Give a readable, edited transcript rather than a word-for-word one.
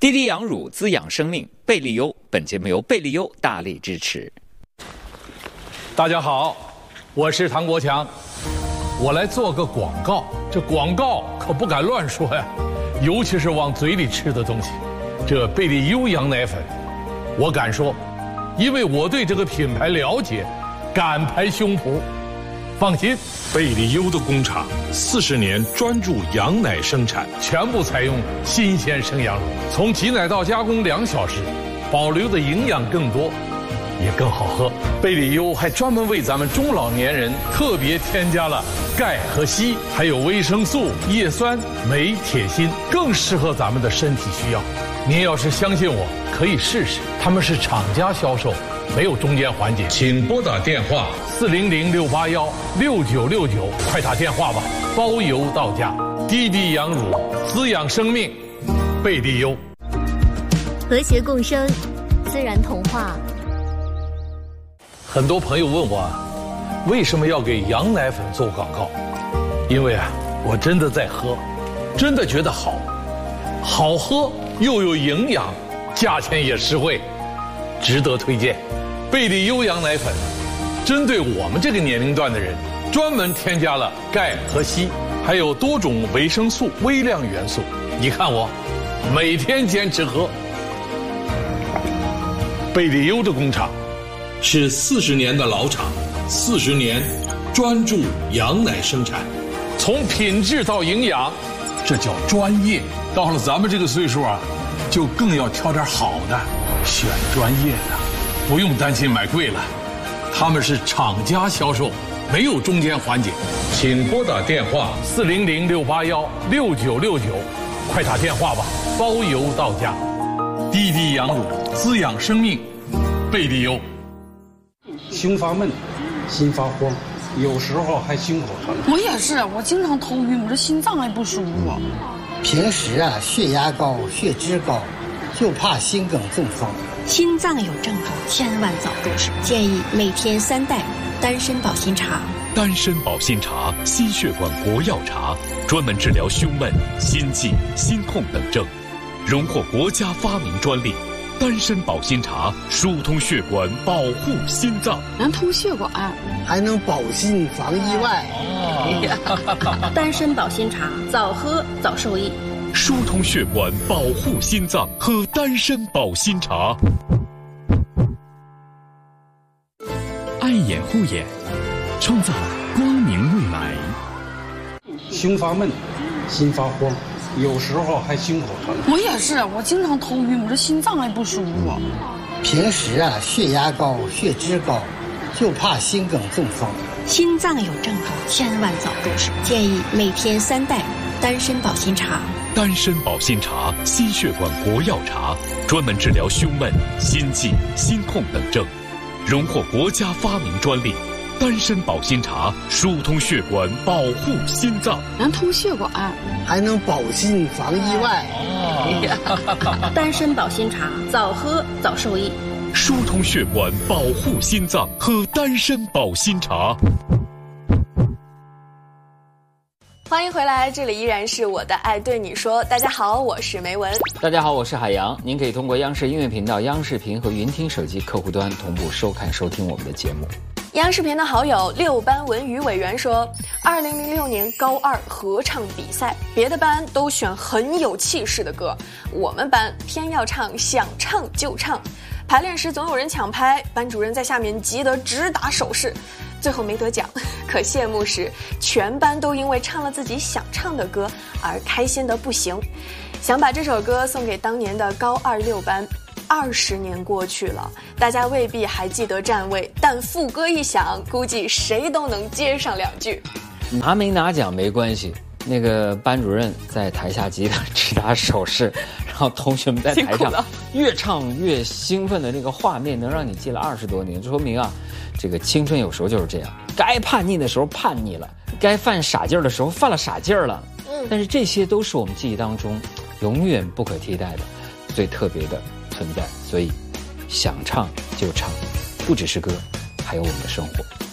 滴滴羊乳滋养生命，贝利优。本节目由贝利优大力支持。 大家好，我是唐国强，我来做个广告。这广告可不敢乱说呀，尤其是往嘴里吃的东西。这贝利优羊奶粉，我敢说，因为我对这个品牌了解，敢拍胸脯。放心， 贝利优的工厂40年专注羊奶生产， 全部采用新鲜生羊乳，从挤奶到加工2小时，保留的营养更多，也更好喝。贝利优还专门为咱们中老年人特别添加了钙和硒，还有维生素、叶酸、镁、铁、锌，更适合咱们的身体需要。您要是相信我，可以试试，他们是厂家销售，没有中间环节。 请拨打电话 400-681-6969，快打电话吧，包邮到家。滴滴羊乳滋养生命，贝利优。 和谐共生，自然童话。 很多朋友问我，为什么要给羊奶粉做广告？因为我真的在喝，真的觉得好喝又有营养，价钱也实惠，值得推荐。贝利优羊奶粉针对我们这个年龄段的人，专门添加了钙和硒，还有多种维生素、微量元素。你看我每天坚持喝。贝利优的工厂是40年的老厂，40年专注羊奶生产， 从品质到营养，这叫专业。到了咱们这个岁数就更要挑点好的，选专业的，不用担心买贵了。他们是厂家销售，没有中间环节。 请拨打电话 400-681-6969，快打电话吧，包邮到家。滴滴羊乳滋养生命，贝利优。 胸发闷，心发慌，有时候还心口疼。 我也是，我经常头晕，我这心脏还不舒服。 平时血压高、血脂高，就怕心梗中风。 心脏有症状，千万早入手。建议每天3袋丹参保心茶。 丹参保心茶，心血管国药茶，专门治疗胸闷、心悸、心痛等症，荣获国家发明专利。丹参保心茶疏通血管，保护心脏， 能通血管， 还能保心防意外。 丹参保心茶，早喝早受益。 疏通血管，保护心脏，喝丹参保心茶。爱眼护眼，创造光明未来。 胸发闷，心发慌，有时候还心口疼。 我也是，我经常头晕，我这心脏还不舒服。 平时血压高、血脂高，就怕心梗中风。 心脏有症状，千万早入手。建议每天3袋丹参保心茶。 丹参保心茶，心血管国药茶，专门治疗胸闷、心悸、心痛等症，荣获国家发明专利。丹参保心茶疏通血管，保护心脏， 能通血管， 还能保心防意外。 丹参保心茶，早喝早受益。 疏通血管，保护心脏，喝丹参保心茶。 欢迎回来，这里依然是我的爱对你说。大家好，我是梅文。 大家好，我是海洋。您可以通过央视音乐频道、央视频和云听手机客户端同步收看收听我们的节目。 央视频的好友6班文娱委员说，2006年高2合唱比赛，别的班都选很有气势的歌，我们班偏要唱想唱就唱。排练时总有人抢拍，班主任在下面急得直打手势，最后没得奖。可谢幕时，全班都因为唱了自己想唱的歌而开心得不行。想把这首歌送给当年的高2 6班。20年过去了，大家未必还记得站位，但副歌一响，估计谁都能接上2句。 拿没拿奖没关系，那个班主任在台下急得直打手势，然后同学们在台上越唱越兴奋的那个画面，能让你记了20多年，说明这个青春有时候就是这样，该叛逆的时候叛逆了，该犯傻劲儿的时候犯了傻劲儿了。但是这些都是我们记忆当中永远不可替代的、最特别的存在。所以，想唱就唱，不只是歌，还有我们的生活。